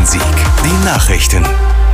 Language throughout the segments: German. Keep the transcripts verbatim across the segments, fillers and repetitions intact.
Rhein-Sieg. Die Nachrichten.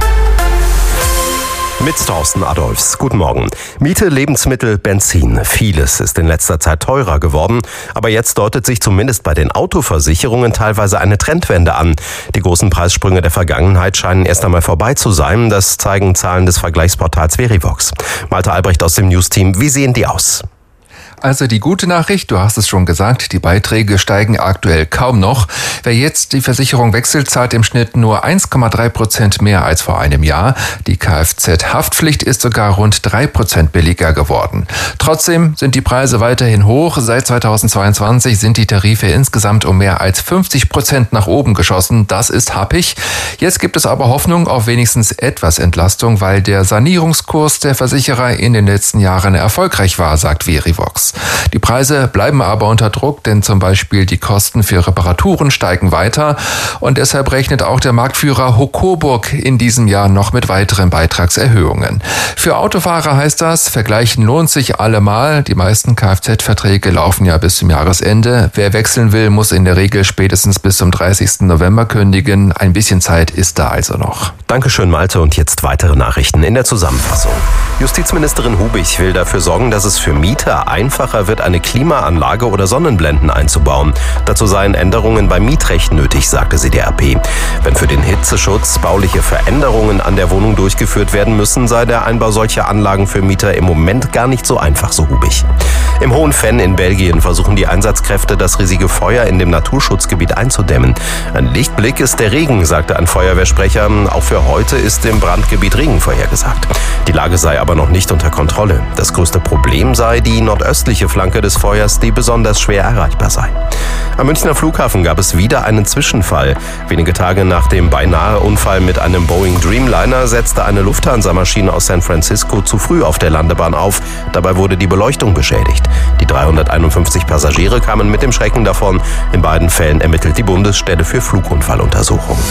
Mit Thorsten Adolfs. Guten Morgen. Miete, Lebensmittel, Benzin. Vieles ist in letzter Zeit teurer geworden. Aber jetzt deutet sich zumindest bei den Autoversicherungen teilweise eine Trendwende an. Die großen Preissprünge der Vergangenheit scheinen erst einmal vorbei zu sein. Das zeigen Zahlen des Vergleichsportals Verivox. Malte Albrecht aus dem News-Team. Wie sehen die aus? Also die gute Nachricht, du hast es schon gesagt, die Beiträge steigen aktuell kaum noch. Wer jetzt die Versicherung wechselt, zahlt im Schnitt nur eins Komma drei Prozent mehr als vor einem Jahr. Die Kfz-Haftpflicht ist sogar rund drei Prozent billiger geworden. Trotzdem sind die Preise weiterhin hoch. Seit zweitausendzweiundzwanzig sind die Tarife insgesamt um mehr als fünfzig Prozent nach oben geschossen. Das ist happig. Jetzt gibt es aber Hoffnung auf wenigstens etwas Entlastung, weil der Sanierungskurs der Versicherer in den letzten Jahren erfolgreich war, sagt Verivox. Die Preise bleiben aber unter Druck, denn zum Beispiel die Kosten für Reparaturen steigen weiter und deshalb rechnet auch der Marktführer Hocoburg in diesem Jahr noch mit weiteren Beitragserhöhungen. Für Autofahrer heißt das, vergleichen lohnt sich allemal. Die meisten Kfz-Verträge laufen ja bis zum Jahresende. Wer wechseln will, muss in der Regel spätestens bis zum dreißigsten November kündigen. Ein bisschen Zeit ist da also noch. Dankeschön, Malte. Und jetzt weitere Nachrichten in der Zusammenfassung. Justizministerin Hubig will dafür sorgen, dass es für Mieter einfacher wird, eine Klimaanlage oder Sonnenblenden einzubauen. Dazu seien Änderungen beim Mietrecht nötig, sagte sie der R P. Wenn für den Hitzeschutz bauliche Veränderungen an der Wohnung durchgeführt werden müssen, sei der Einbau solcher Anlagen für Mieter im Moment gar nicht so einfach, so Hubig. Im Hohen Venn in Belgien versuchen die Einsatzkräfte, das riesige Feuer in dem Naturschutzgebiet einzudämmen. Ein Lichtblick ist der Regen, sagte ein Feuerwehrsprecher. Auch für heute ist im Brandgebiet Regen vorhergesagt. Die Lage sei aber noch nicht unter Kontrolle. Das größte Problem sei die nordöstliche Flanke des Feuers, die besonders schwer erreichbar sei. Am Münchner Flughafen gab es wieder einen Zwischenfall. Wenige Tage nach dem beinahe Unfall mit einem Boeing Dreamliner setzte eine Lufthansa-Maschine aus San Francisco zu früh auf der Landebahn auf. Dabei wurde die Beleuchtung beschädigt. Die dreihunderteinundfünfzig Passagiere kamen mit dem Schrecken davon. In beiden Fällen ermittelt die Bundesstelle für Flugunfalluntersuchungen.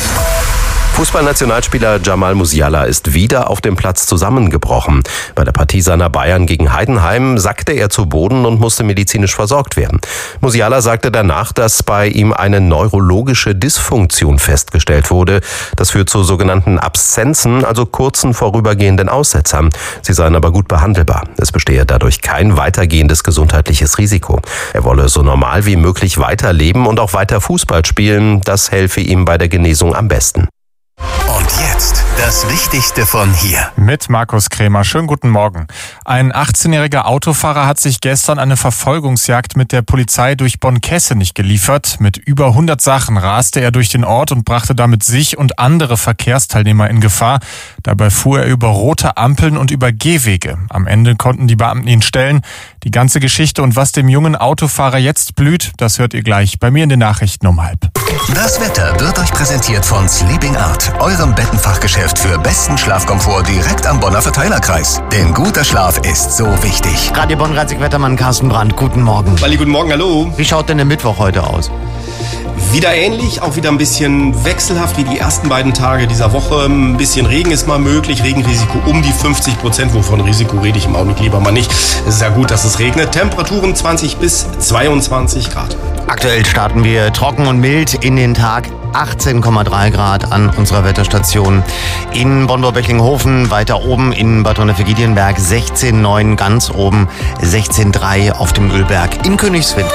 Fußballnationalspieler Jamal Musiala ist wieder auf dem Platz zusammengebrochen. Bei der Partie seiner Bayern gegen Heidenheim sackte er zu Boden und musste medizinisch versorgt werden. Musiala sagte danach, dass bei ihm eine neurologische Dysfunktion festgestellt wurde. Das führt zu sogenannten Abszenzen, also kurzen vorübergehenden Aussetzern. Sie seien aber gut behandelbar. Es bestehe dadurch kein weitergehendes gesundheitliches Risiko. Er wolle so normal wie möglich weiterleben und auch weiter Fußball spielen. Das helfe ihm bei der Genesung am besten. Und jetzt das Wichtigste von hier. Mit Markus Krämer. Schönen guten Morgen. Ein achtzehnjähriger Autofahrer hat sich gestern eine Verfolgungsjagd mit der Polizei durch Bonn-Kessenich geliefert. Mit über hundert Sachen raste er durch den Ort und brachte damit sich und andere Verkehrsteilnehmer in Gefahr. Dabei fuhr er über rote Ampeln und über Gehwege. Am Ende konnten die Beamten ihn stellen. Die ganze Geschichte und was dem jungen Autofahrer jetzt blüht, das hört ihr gleich bei mir in den Nachrichten um halb. Das Wetter wird euch präsentiert von Sleeping Art, eurem Bettenfachgeschäft für besten Schlafkomfort direkt am Bonner Verteilerkreis. Denn guter Schlaf ist so wichtig. Radio Bonn-Rhein-Sieg-Wettermann Carsten Brandt, guten Morgen. Walli, guten Morgen, hallo. Wie schaut denn der Mittwoch heute aus? Wieder ähnlich, auch wieder ein bisschen wechselhaft wie die ersten beiden Tage dieser Woche. Ein bisschen Regen ist mal möglich, Regenrisiko um die fünfzig Prozent. Wovon Risiko rede ich im Augenblick lieber mal nicht. Es ist ja gut, dass es regnet. Temperaturen zwanzig bis zweiundzwanzig Grad. Aktuell starten wir trocken und mild in den Tag. achtzehn Komma drei Grad an unserer Wetterstation in Bonn-Böcklinghofen, weiter oben in Bad Honnef-Giedienberg sechzehn Komma neun, ganz oben sechzehn Komma drei auf dem Ölberg in Königswinter.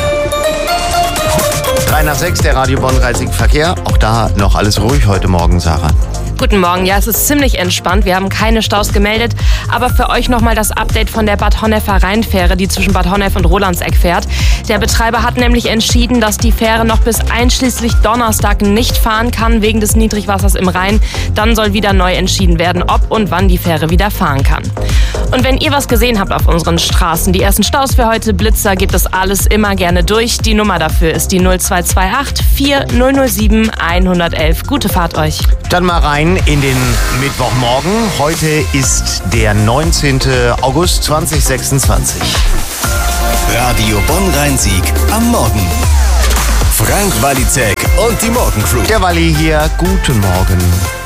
drei nach sechs, der Radio Bonn-Rhein-Sieg-Verkehr. Auch da noch alles ruhig heute Morgen, Sarah. Guten Morgen. Ja, es ist ziemlich entspannt. Wir haben keine Staus gemeldet. Aber für euch nochmal das Update von der Bad Honnefer Rheinfähre, die zwischen Bad Honnef und Rolandseck fährt. Der Betreiber hat nämlich entschieden, dass die Fähre noch bis einschließlich Donnerstag nicht fahren kann, wegen des Niedrigwassers im Rhein. Dann soll wieder neu entschieden werden, ob und wann die Fähre wieder fahren kann. Und wenn ihr was gesehen habt auf unseren Straßen, die ersten Staus für heute, Blitzer, gibt es alles immer gerne durch. Die Nummer dafür ist die null zwei zwei acht vier null null sieben eins eins eins. Gute Fahrt euch. Dann mal rein in den Mittwochmorgen. Heute ist der neunzehnten August zweitausendsechsundzwanzig. Radio Bonn-Rhein-Sieg am Morgen. Frank Walizek und die Morgencrew. Der Walli hier, guten Morgen.